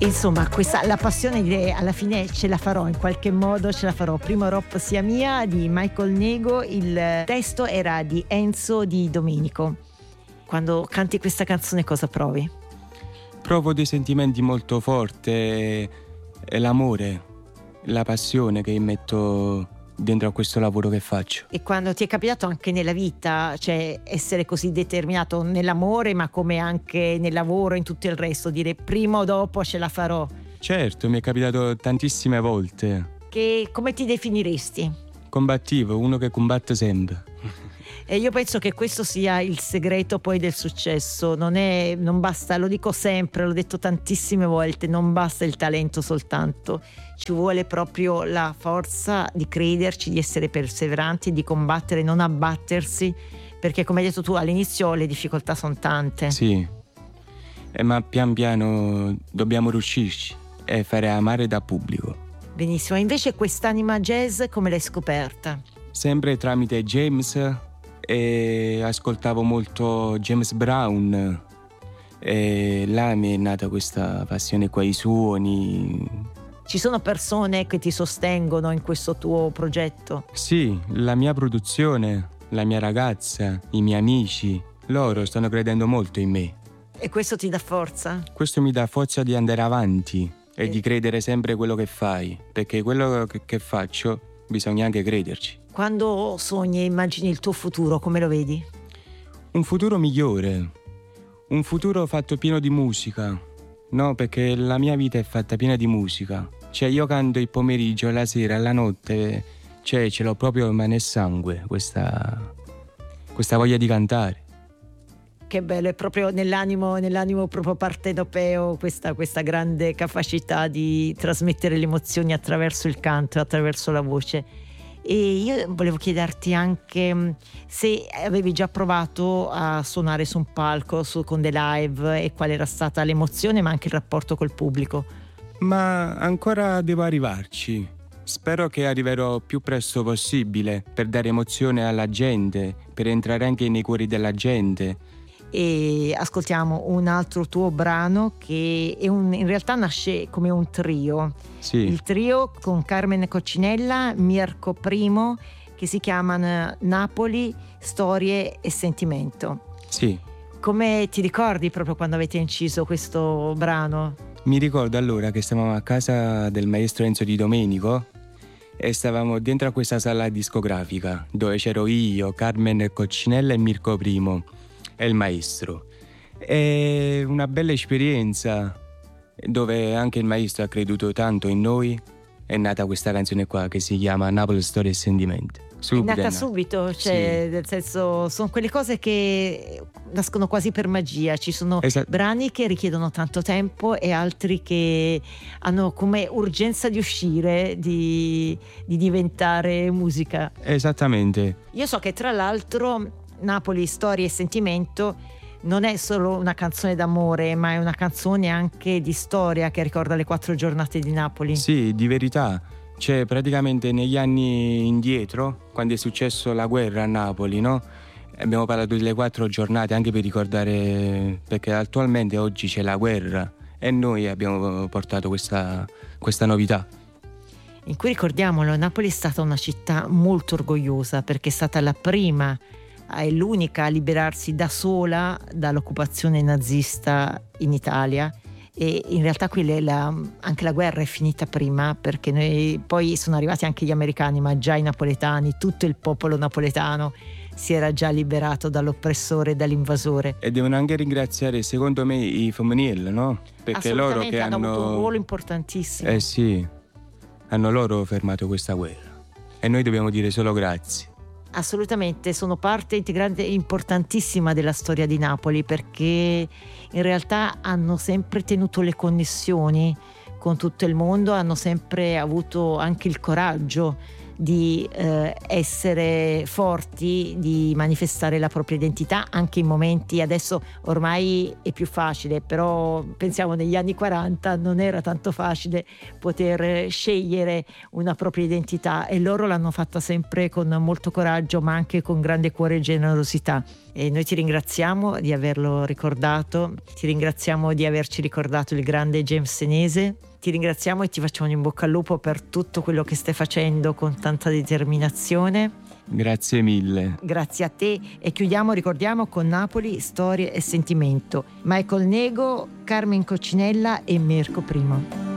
Insomma, la passione alla fine ce la farò, in qualche modo ce la farò. Primo Rop sia mia di Michael Nego, il testo era di Enzo Di Domenico. Quando canti questa canzone cosa provi? Provo dei sentimenti molto forti, è l'amore, la passione che metto dentro a questo lavoro che faccio. E quando ti è capitato anche nella vita, cioè essere così determinato nell'amore, ma come anche nel lavoro, in tutto il resto, dire prima o dopo ce la farò? Certo, mi è capitato tantissime volte. Come ti definiresti? Combattivo, uno che combatte sempre. E io penso che questo sia il segreto poi del successo. Non basta, lo dico sempre, l'ho detto tantissime volte, non basta il talento soltanto, ci vuole proprio la forza di crederci, di essere perseveranti, di combattere, non abbattersi, perché come hai detto tu all'inizio le difficoltà sono tante. Sì, ma pian piano dobbiamo riuscirci e fare amare da pubblico. Benissimo, invece quest'anima jazz come l'hai scoperta? Sempre tramite James, e ascoltavo molto James Brown e là mi è nata questa passione qua, i suoni. Ci sono persone che ti sostengono in questo tuo progetto? Sì, la mia produzione, la mia ragazza, i miei amici, loro stanno credendo molto in me. E questo ti dà forza? Questo mi dà forza di andare avanti e di credere sempre quello che fai, perché quello che faccio bisogna anche crederci. Quando sogni e immagini il tuo futuro, come lo vedi? Un futuro migliore, un futuro fatto pieno di musica, no? Perché la mia vita è fatta piena di musica. Cioè io canto il pomeriggio, la sera, la notte, cioè ce l'ho proprio nel sangue, questa voglia di cantare. Che bello, è proprio nell'animo proprio partenopeo questa grande capacità di trasmettere le emozioni attraverso il canto e attraverso la voce. E io volevo chiederti anche se avevi già provato a suonare su un palco, con dei live, e qual era stata l'emozione ma anche il rapporto col pubblico. Ma ancora devo arrivarci. Spero che arriverò più presto possibile per dare emozione alla gente, per entrare anche nei cuori della gente. E ascoltiamo un altro tuo brano che in realtà nasce come un trio. Sì. Il trio con Carmen Coccinella, Mirko Primo, che si chiamano Napoli, Storie e Sentimento. Sì. Come ti ricordi proprio quando avete inciso questo brano? Mi ricordo allora che stavamo a casa del maestro Enzo Di Domenico e stavamo dentro a questa sala discografica dove c'ero io, Carmen Coccinella e Mirko Primo e il maestro. È una bella esperienza dove anche il maestro ha creduto tanto in noi. È nata questa canzone qua che si chiama Napoli, Storie e Sentimenti. È nata subito, cioè, sì. Nel senso, sono quelle cose che nascono quasi per magia. Ci sono brani che richiedono tanto tempo e altri che hanno come urgenza di uscire, di diventare musica. Esattamente. Io so che tra l'altro Napoli, Storie e Sentimento non è solo una canzone d'amore, ma è una canzone anche di storia che ricorda le 4 giornate di Napoli. Sì, di verità. Cioè, praticamente negli anni indietro, quando è successo la guerra a Napoli, no? Abbiamo parlato delle 4 giornate anche per ricordare, perché attualmente oggi c'è la guerra e noi abbiamo portato questa novità. In cui, ricordiamolo, Napoli è stata una città molto orgogliosa perché è stata la prima è l'unica a liberarsi da sola dall'occupazione nazista in Italia, e in realtà anche la guerra è finita prima, perché poi sono arrivati anche gli americani, ma già i napoletani, tutto il popolo napoletano si era già liberato dall'oppressore, dall'invasore. E devono anche ringraziare, secondo me, i Femminile, no? Perché loro che hanno avuto un ruolo importantissimo. Sì, hanno loro fermato questa guerra e noi dobbiamo dire solo grazie. Assolutamente, sono parte integrante importantissima della storia di Napoli, perché in realtà hanno sempre tenuto le connessioni con tutto il mondo, hanno sempre avuto anche il coraggio di essere forti, di manifestare la propria identità anche in momenti, adesso ormai è più facile, però pensiamo negli anni 40 non era tanto facile poter scegliere una propria identità, e loro l'hanno fatta sempre con molto coraggio, ma anche con grande cuore e generosità. E noi ti ringraziamo di averlo ricordato, ti ringraziamo di averci ricordato il grande James Senese, ti ringraziamo e ti facciamo un in bocca al lupo per tutto quello che stai facendo con tanta determinazione. Grazie mille. Grazie a te, e chiudiamo, ricordiamo, con Napoli, storie e sentimento. Michael Nego, Carmen Coccinella e Mirko Primo.